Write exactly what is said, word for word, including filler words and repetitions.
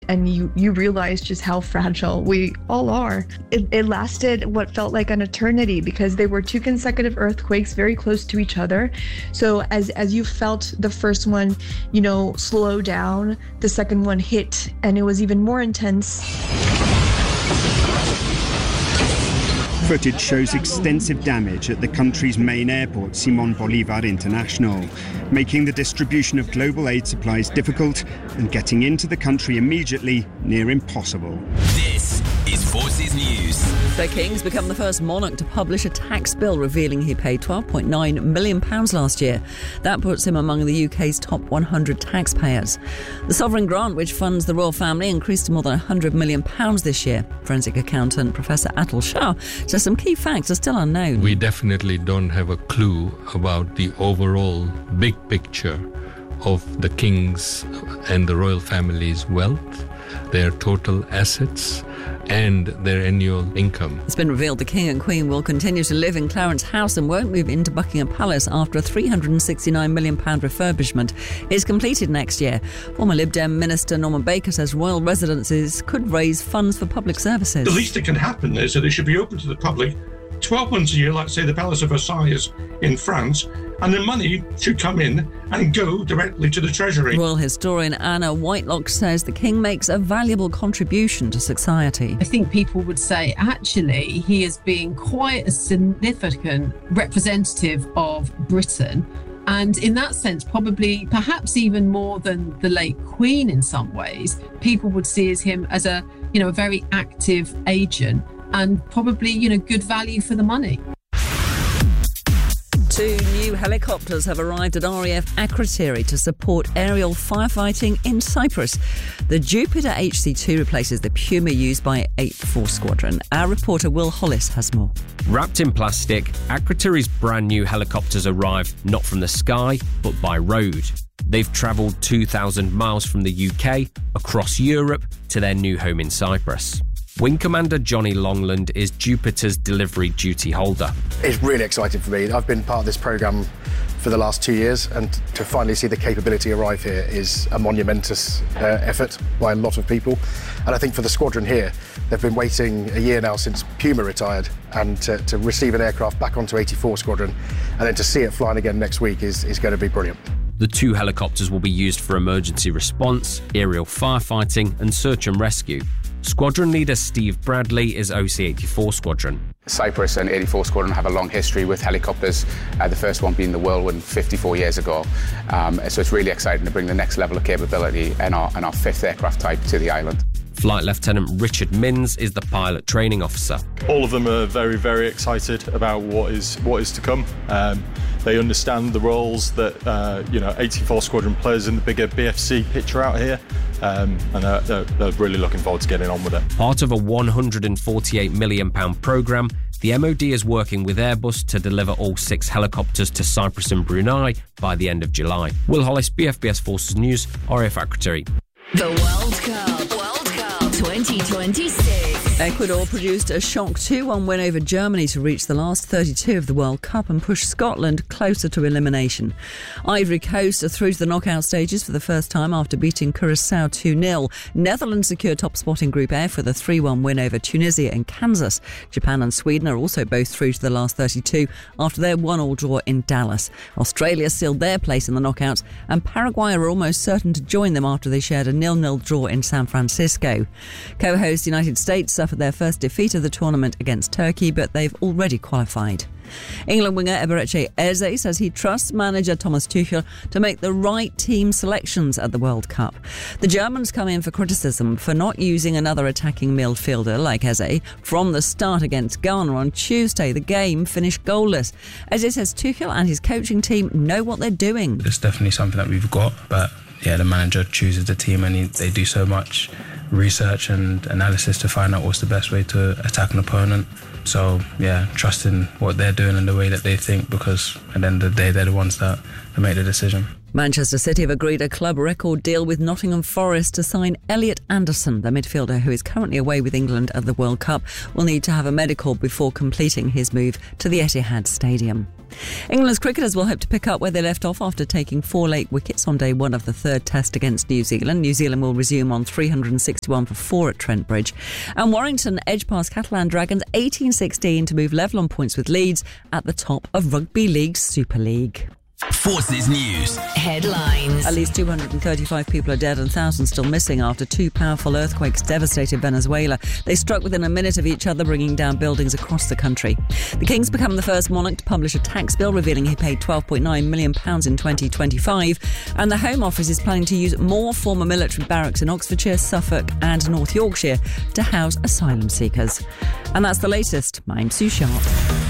and you, you realize just how fragile we all are. It, it lasted what felt like an eternity because they were two consecutive earthquakes very close to each other. So as, as you felt the first one, you know, slow down, the second one hit, and it was even more intense. Footage shows extensive damage at the country's main airport, Simón Bolívar International, making the distribution of global aid supplies difficult and getting into the country immediately near impossible. This is Forces News. The King's become the first monarch to publish a tax bill revealing he paid twelve point nine million pounds last year. That puts him among the U K's top one hundred taxpayers. The sovereign grant, which funds the royal family, increased to more than one hundred million pounds this year. Forensic accountant Professor Atul Shah says some key facts are still unknown. We definitely don't have a clue about the overall big picture of the King's and the royal family's wealth, their total assets, and their annual income. It's been revealed the King and Queen will continue to live in Clarence House and won't move into Buckingham Palace after a three hundred sixty-nine million pounds refurbishment is completed next year. Former Lib Dem Minister Norman Baker says royal residences could raise funds for public services. The least that can happen is that it should be open to the public twelve months a year, like, say, the Palace of Versailles in France, and the money should come in and go directly to the Treasury. Royal historian Anna Whitelock says the King makes a valuable contribution to society. I think people would say, actually, he is being quite a significant representative of Britain. And in that sense, probably, perhaps even more than the late Queen in some ways, people would see as him as a, you know, a very active agent and probably, you know, good value for the money. Two new helicopters have arrived at R A F Akrotiri to support aerial firefighting in Cyprus. The Jupiter H C two replaces the Puma used by eighth Force Squadron. Our reporter Will Hollis has more. Wrapped in plastic, Akrotiri's brand new helicopters arrive not from the sky, but by road. They've travelled two thousand miles from the U K, across Europe, to their new home in Cyprus. Wing Commander Johnny Longland is Jupiter's delivery duty holder. It's really exciting for me. I've been part of this programme for the last two years, and to finally see the capability arrive here is a monumentous uh, effort by a lot of people. And I think for the squadron here, they've been waiting a year now since Puma retired, and to, to receive an aircraft back onto eighty-four Squadron and then to see it flying again next week is, is going to be brilliant. The two helicopters will be used for emergency response, aerial firefighting and search and rescue. Squadron leader Steve Bradley is O C eighty-four Squadron. Cyprus and eighty-four Squadron have a long history with helicopters, uh, the first one being the Whirlwind fifty-four years ago. Um, so it's really exciting to bring the next level of capability and our, and our fifth aircraft type to the island. Flight Lieutenant Richard Minns is the pilot training officer. All of them are very, very excited about what is what is to come. Um, they understand the roles that uh, you know eighty-four Squadron plays in the bigger B F C picture out here, um, and they're, they're, they're really looking forward to getting on with it. Part of a one hundred forty-eight million pounds programme, the M O D is working with Airbus to deliver all six helicopters to Cyprus and Brunei by the end of July. Will Hollis, B F B S Forces News, R A F Akrotiri. The World Cup. World Cup twenty twenty-six. Ecuador produced a shock two one win over Germany to reach the last thirty-two of the World Cup and push Scotland closer to elimination. Ivory Coast are through to the knockout stages for the first time after beating Curaçao two nil. Netherlands secured top spot in Group F with a three one win over Tunisia and Kansas. Japan and Sweden are also both through to the last thirty-two after their one all draw in Dallas. Australia sealed their place in the knockouts, and Paraguay are almost certain to join them after they shared a nil nil draw in San Francisco. Co-host United States suffered their first defeat of the tournament against Turkey, but they've already qualified. England winger Eberechi Eze says he trusts manager Thomas Tuchel to make the right team selections at the World Cup. The Germans come in for criticism for not using another attacking midfielder like Eze from the start against Ghana on Tuesday. The game finished goalless. Eze says Tuchel and his coaching team know what they're doing. It's definitely something that we've got, but yeah, the manager chooses the team and he, they do so much research and analysis to find out what's the best way to attack an opponent. So yeah, trusting what they're doing and the way that they think, because at the end of the day they're the ones that, that make the decision. Manchester City have agreed a club record deal with Nottingham Forest to sign Elliot Anderson. The midfielder, who is currently away with England at the World Cup, will need to have a medical before completing his move to the Etihad Stadium. England's cricketers will hope to pick up where they left off after taking four late wickets on day one of the third test against New Zealand. New Zealand will resume on three hundred sixty-one for four at Trent Bridge. And Warrington edged past Catalan Dragons eighteen sixteen to move level on points with Leeds at the top of Rugby League's Super League. Forces News headlines. At least two hundred thirty-five people are dead and thousands still missing after two powerful earthquakes devastated Venezuela. They struck within a minute of each other, bringing down buildings across the country. The King's become the first monarch to publish a tax bill revealing he paid twelve point nine million pounds in twenty twenty-five. And the Home Office is planning to use more former military barracks in Oxfordshire, Suffolk and North Yorkshire to house asylum seekers. And that's the latest. I'm Sue Sharp.